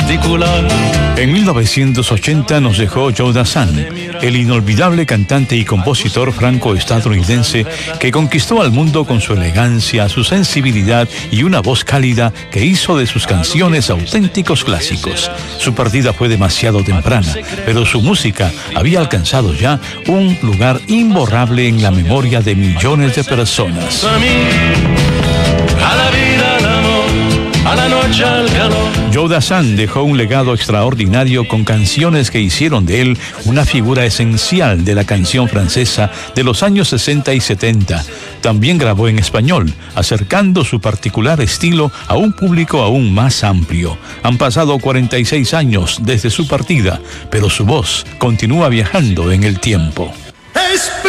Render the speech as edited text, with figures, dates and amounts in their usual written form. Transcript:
particular. En 1980 nos dejó Joe Dassin, el inolvidable cantante y compositor franco-estadounidense que conquistó al mundo con su elegancia, su sensibilidad y una voz cálida que hizo de sus canciones auténticos clásicos. Su partida fue demasiado temprana, pero su música había alcanzado ya un lugar imborrable en la memoria de millones de personas. A la vida, al amor, a la noche, al calor. Joe Dassin dejó un legado extraordinario con canciones que hicieron de él una figura esencial de la canción francesa de los años 60 y 70. También grabó en español, acercando su particular estilo a un público aún más amplio. Han pasado 46 años desde su partida, pero su voz continúa viajando en el tiempo.